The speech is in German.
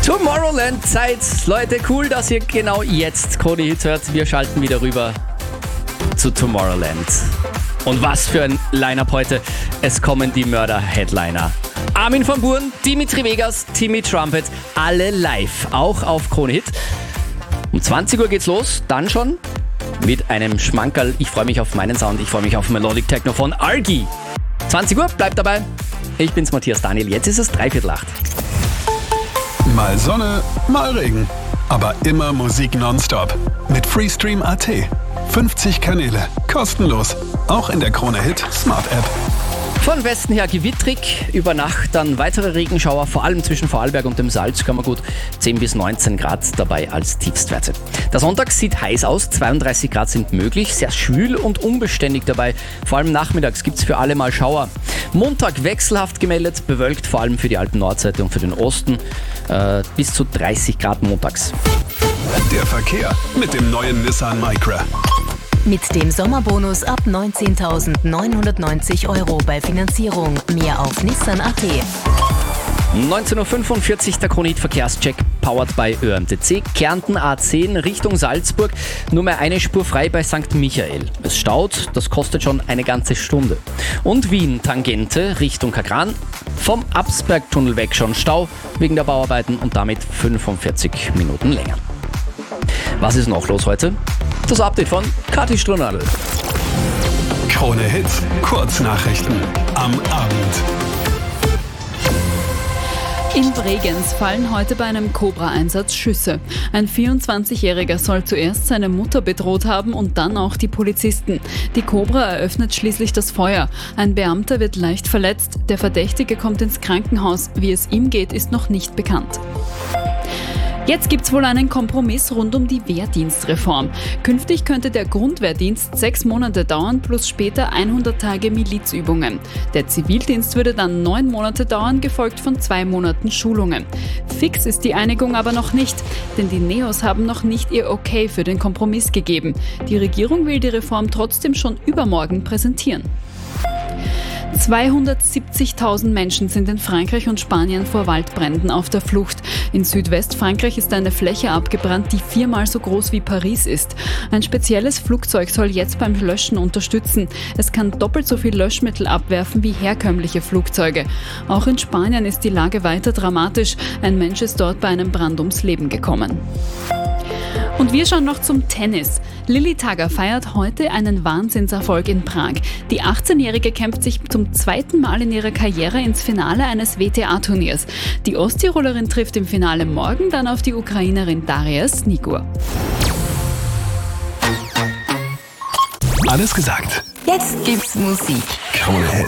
Tomorrowland-Zeit. Leute, cool, dass ihr genau jetzt Krone Hits hört. Wir schalten wieder rüber zu Tomorrowland. Und was für ein Line-Up heute. Es kommen die Mörder-Headliner. Armin van Buuren, Dimitri Vegas, Timmy Trumpet, alle live, auch auf Krone Hit. Um 20 Uhr geht's los, dann schon mit einem Schmankerl. Ich freue mich auf meinen Sound, ich freue mich auf Melodic Techno von Argy. 20 Uhr, bleibt dabei. Ich bin's, Matthias Daniel, jetzt ist es 7:45. Mal Sonne, mal Regen. Aber immer Musik nonstop. Mit Freestream.at. 50 Kanäle. Kostenlos. Auch in der Krone Hit Smart App. Von Westen her gewittrig, über Nacht dann weitere Regenschauer, vor allem zwischen Vorarlberg und dem Salzkammergut, 10 bis 19 Grad dabei als Tiefstwerte. Der Sonntag sieht heiß aus, 32 Grad sind möglich, sehr schwül und unbeständig dabei, vor allem nachmittags gibt es für alle mal Schauer. Montag wechselhaft gemeldet, bewölkt vor allem für die Alpen-Nordseite und für den Osten, bis zu 30 Grad montags. Der Verkehr mit dem neuen Nissan Micra. Mit dem Sommerbonus ab 19.990 € bei Finanzierung. Mehr auf Nissan.at. 19.45 Uhr der Krone Hit Verkehrscheck, powered by ÖMTC. Kärnten A10 Richtung Salzburg, nur mehr eine Spur frei bei St. Michael. Es staut, das kostet schon eine ganze Stunde. Und Wien Tangente Richtung Kagran, vom Absbergtunnel weg schon Stau, wegen der Bauarbeiten und damit 45 Minuten länger. Was ist noch los heute? Das Update von Kathi Strunadl. Krone Hits, Kurznachrichten am Abend. In Bregenz fallen heute bei einem Cobra-Einsatz Schüsse. Ein 24-Jähriger soll zuerst seine Mutter bedroht haben und dann auch die Polizisten. Die Cobra eröffnet schließlich das Feuer. Ein Beamter wird leicht verletzt. Der Verdächtige kommt ins Krankenhaus. Wie es ihm geht, ist noch nicht bekannt. Jetzt gibt's wohl einen Kompromiss rund um die Wehrdienstreform. Künftig könnte der Grundwehrdienst 6 Monate dauern plus später 100 Tage Milizübungen. Der Zivildienst würde dann 9 Monate dauern, gefolgt von 2 Monaten Schulungen. Fix ist die Einigung aber noch nicht, denn die Neos haben noch nicht ihr Okay für den Kompromiss gegeben. Die Regierung will die Reform trotzdem schon übermorgen präsentieren. 270.000 Menschen sind in Frankreich und Spanien vor Waldbränden auf der Flucht. In Südwestfrankreich ist eine Fläche abgebrannt, die 4-mal so groß wie Paris ist. Ein spezielles Flugzeug soll jetzt beim Löschen unterstützen. Es kann doppelt so viel Löschmittel abwerfen wie herkömmliche Flugzeuge. Auch in Spanien ist die Lage weiter dramatisch. Ein Mensch ist dort bei einem Brand ums Leben gekommen. Und wir schauen noch zum Tennis. Lilli Tagger feiert heute einen Wahnsinnserfolg in Prag. Die 18-Jährige kämpft sich zum 2. Mal in ihrer Karriere ins Finale eines WTA-Turniers. Die Osttirolerin trifft im Finale morgen dann auf die Ukrainerin Daria Snigur. Alles gesagt. Jetzt gibt's Musik. Krone Hit.